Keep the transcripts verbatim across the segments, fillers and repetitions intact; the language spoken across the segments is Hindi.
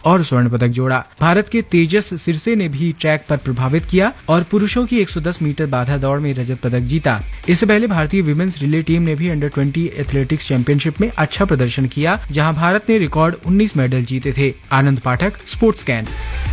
और स्वर्ण पदक जोड़ा। भारत के तेजस सिरसे ने भी ट्रैक पर प्रभावित किया और पुरुषों की एक सौ दस मीटर बाधा दौड़ में रजत पदक जीता। इससे पहले भारतीय विमेंस रिले टीम ने भी अंडर बीस एथलेटिक्स चैंपियनशिप में अच्छा प्रदर्शन किया, जहां भारत ने रिकॉर्ड उन्नीस मेडल जीते थे। आनंद पाठक, स्पोर्ट्स कैन।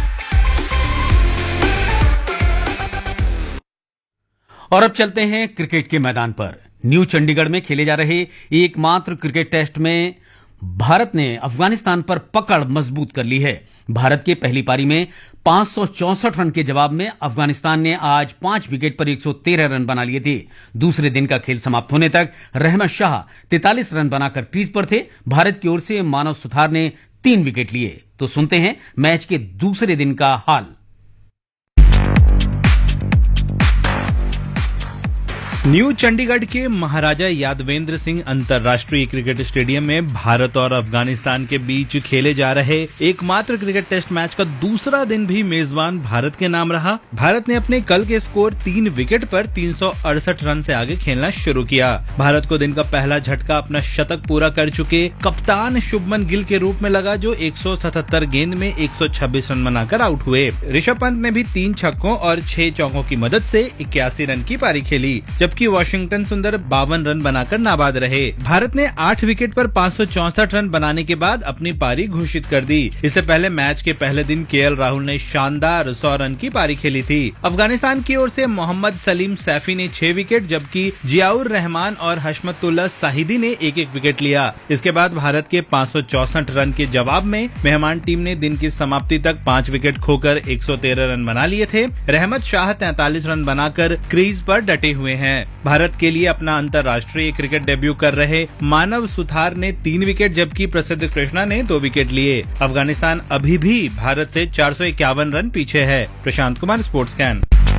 और अब चलते हैं क्रिकेट के मैदान पर। न्यू चंडीगढ़ में खेले जा रहे एकमात्र क्रिकेट टेस्ट में भारत ने अफगानिस्तान पर पकड़ मजबूत कर ली है। भारत के पहली पारी में पांच सौ चौसठ रन के जवाब में अफगानिस्तान ने आज पांच विकेट पर एक सौ तेरह रन बना लिए थे। दूसरे दिन का खेल समाप्त होने तक रहमत शाह तैंतालीस रन बनाकर क्रीज पर थे। भारत की ओर से मानव सुथार ने तीन विकेट लिए। तो सुनते हैं मैच के दूसरे दिन का हाल। न्यू चंडीगढ़ के महाराजा यादवेंद्र सिंह अंतर्राष्ट्रीय क्रिकेट स्टेडियम में भारत और अफगानिस्तान के बीच खेले जा रहे एकमात्र क्रिकेट टेस्ट मैच का दूसरा दिन भी मेजबान भारत के नाम रहा। भारत ने अपने कल के स्कोर तीन विकेट पर तीन सौ अड़सठ रन से आगे खेलना शुरू किया। भारत को दिन का पहला झटका अपना शतक पूरा कर चुके कप्तान शुभमन गिल के रूप में लगा, जो एक सौ सतहत्तर गेंद में एक सौ छब्बीस रन बनाकर आउट हुए। ऋषभ पंत ने भी तीन छक्कों और छह चौकों की मदद से इक्यासी रन की पारी खेली, जबकि वॉशिंगटन सुंदर बावन रन बनाकर नाबाद रहे। भारत ने आठ विकेट पर पांच सौ चौसठ रन बनाने के बाद अपनी पारी घोषित कर दी। इससे पहले मैच के पहले दिन केएल राहुल ने शानदार सौ रन की पारी खेली थी। अफगानिस्तान की ओर से मोहम्मद सलीम सैफी ने छह विकेट, जबकि जियाउर रहमान और हशमतुल्लाह साहिदी ने एक एक विकेट लिया। इसके बाद भारत के पांच सौ चौसठ रन के जवाब में मेहमान टीम ने दिन की समाप्ति तक पांच विकेट खोकर एक सौ तेरह रन बना लिए थे। रहमत शाह तैंतालीस रन बनाकर क्रीज पर डटे हुए हैं। भारत के लिए अपना अंतर्राष्ट्रीय क्रिकेट डेब्यू कर रहे मानव सुथार ने तीन विकेट, जबकि प्रसिद्ध कृष्णा ने दो विकेट लिए। अफगानिस्तान अभी भी भारत से चार सौ इक्यावन रन पीछे है। Prashant Kumar, sports can.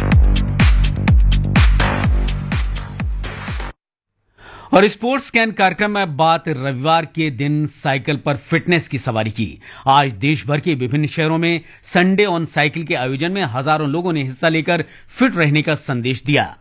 और स्पोर्ट्स कैन कार्यक्रम में बात रविवार के दिन साइकिल पर फिटनेस की सवारी की। आज देश भर के विभिन्न शहरों में संडे ऑन साइकिल के आयोजन में हजारों लोगों ने हिस्सा लेकर फिट रहने का संदेश दिया।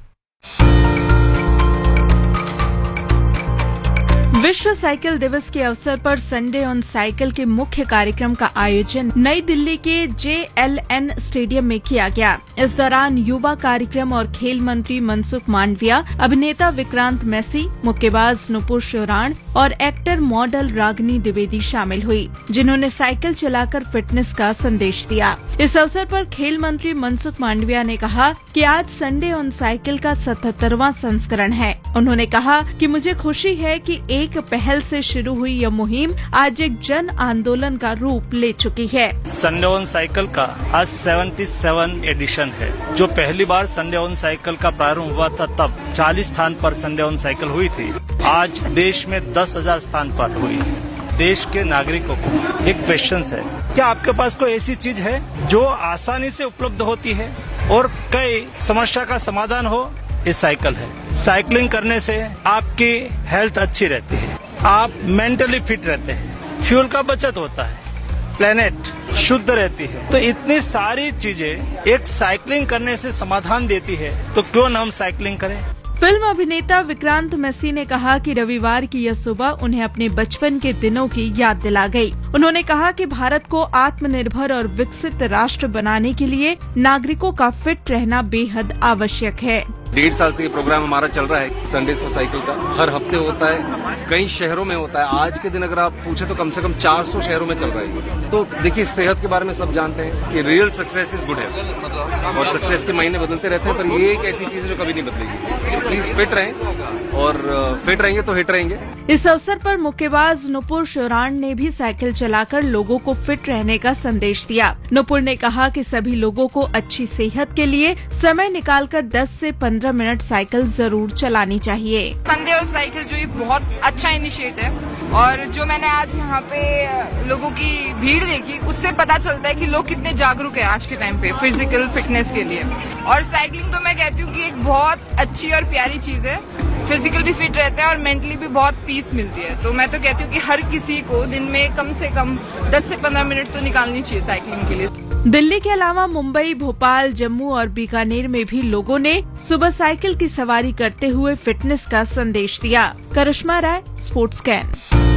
विश्व साइकिल दिवस के अवसर पर संडे ऑन साइकिल के मुख्य कार्यक्रम का आयोजन नई दिल्ली के जे एल एन स्टेडियम में किया गया। इस दौरान युवा कार्यक्रम और खेल मंत्री मनसुख मांडविया, अभिनेता विक्रांत मैसी, मुक्केबाज नुपुर शोराण और एक्टर मॉडल रागिनी द्विवेदी शामिल हुई, जिन्होंने साइकिल चलाकर फिटनेस का संदेश दिया। इस अवसर पर खेल मंत्री मनसुख मांडविया ने कहा कि आज संडे ऑन साइकिल का सतहत्तरवां संस्करण है। उन्होंने कहा कि मुझे खुशी है कि एक पहल से शुरू हुई यह मुहिम आज एक जन आंदोलन का रूप ले चुकी है। संडे ऑन साइकिल का आज सतहत्तरवां एडिशन है। जो पहली बार संडे ऑन साइकिल का प्रारंभ हुआ था तब चालीस स्थान पर संडे ऑन साइकिल हुई थी। आज देश में दस हजार स्थान पर हुई। देश के नागरिकों को एक क्वेश्चन है, क्या आपके पास कोई ऐसी चीज है जो आसानी से उपलब्ध होती है और कई समस्या का समाधान हो? ये साइकिल है। साइकिलिंग करने से आपकी हेल्थ अच्छी रहती है, आप मेंटली फिट रहते हैं, फ्यूल का बचत होता है, प्लेनेट शुद्ध रहती है। तो इतनी सारी चीजें एक साइकिलिंग करने से समाधान देती है, तो क्यों न हम साइकिलिंग करें। फिल्म अभिनेता विक्रांत मैसी ने कहा कि रविवार की यह सुबह उन्हें अपने बचपन के दिनों की याद दिला गई। उन्होंने कहा कि भारत को आत्मनिर्भर और विकसित राष्ट्र बनाने के लिए नागरिकों का फिट रहना बेहद आवश्यक है। डेढ़ साल से ये प्रोग्राम हमारा चल रहा है संडेज फॉर साइकिल का। हर हफ्ते होता है, कई शहरों में होता है। आज के दिन अगर आप पूछे तो कम से कम चार सौ शहरों में चल रहा है। तो देखिए, सेहत के बारे में सब जानते हैं कि रियल सक्सेस इज गुड है और सक्सेस के महीने बदलते रहते हैं, पर ये एक ऐसी चीज है जो कभी नहीं बदलेगी। तो प्लीज फिट रहें और फिट रहेंगे तो हिट रहेंगे। इस अवसर पर मुक्केबाज नुपुर शोराण ने भी साइकिल चलाकर लोगों को फिट रहने का संदेश दिया। नुपुर ने कहा कि सभी लोगों को अच्छी सेहत के लिए समय निकालकर दस से पंद्रह मिनट साइकिल जरूर चलानी चाहिए। संडे और साइकिल जो ये बहुत अच्छा इनिशिएटिव है और जो मैंने आज यहाँ पे लोगों की भीड़ देखी, उससे पता चलता है कि लोग कितने जागरूक हैं आज के टाइम पे फिजिकल फिटनेस के लिए। और साइकिलिंग तो मैं कहती हूँ कि एक बहुत अच्छी और प्यारी चीज है। फिजिकल भी फिट रहता है और मेंटली भी बहुत पीस मिलती है। तो मैं तो कहती हूँ कि हर किसी को दिन में कम से कम दस से पंद्रह मिनट तो निकालनी चाहिए साइकिलिंग के लिए। दिल्ली के अलावा मुंबई, भोपाल, जम्मू और बीकानेर में भी लोगों ने सुबह साइकिल की सवारी करते हुए फिटनेस का संदेश दिया। करिश्मा राय, स्पोर्ट्स कैन।